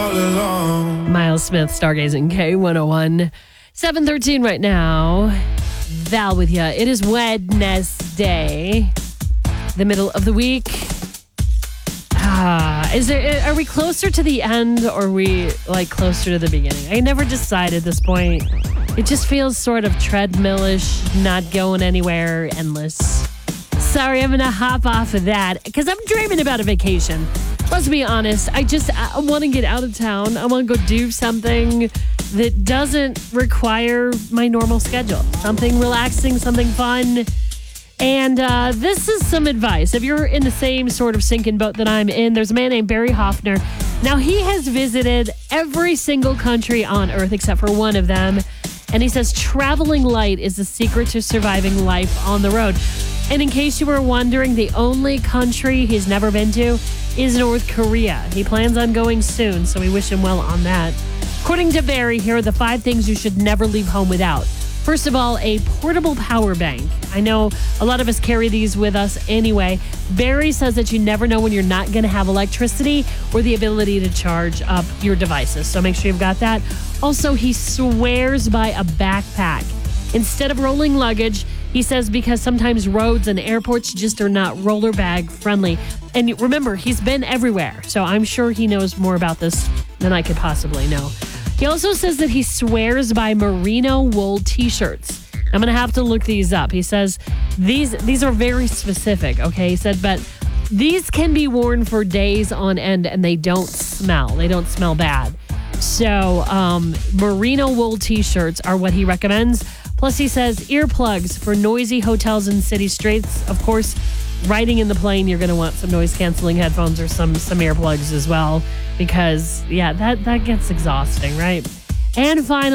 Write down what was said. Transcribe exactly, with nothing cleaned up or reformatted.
Miles Smith, Stargazing, K one oh one. seven thirteen right now. Val with ya. It is Wednesday, the middle of the week. Ah, is there? Are we closer to the end or are we like closer to the beginning? I never decided at this point. It just feels sort of treadmill-ish, not going anywhere, endless. Sorry, I'm going to hop off of that because I'm dreaming about a vacation. Let's be honest. I just I want to get out of town. I want to go do something that doesn't require my normal schedule. Something relaxing, something fun. And uh, this is some advice. If you're in the same sort of sinking boat that I'm in, there's a man named Barry Hoffner. Now, he has visited every single country on Earth except for one of them. And he says traveling light is the secret to surviving life on the road. And in case you were wondering, the only country he's never been to is North Korea. He plans on going soon, so we wish him well on that. According to Barry, here are the five things you should never leave home without. First of all, a portable power bank. I know a lot of us carry these with us anyway. Barry says that you never know when you're not going to have electricity or the ability to charge up your devices. So make sure you've got that. Also, he swears by a backpack. Instead of rolling luggage, he says because sometimes roads and airports just are not roller bag friendly. And remember, he's been everywhere, so I'm sure he knows more about this than I could possibly know. He also says that he swears by merino wool t-shirts. I'm going to have to look these up. He says these these are very specific, okay? He said, but these can be worn for days on end and they don't smell. They don't smell bad. So um, merino wool t-shirts are what he recommends. Plus, he says earplugs for noisy hotels and city streets. Of course, riding in the plane, you're going to want some noise-canceling headphones or some some earplugs as well. Because, yeah, that, that gets exhausting, right? And finally,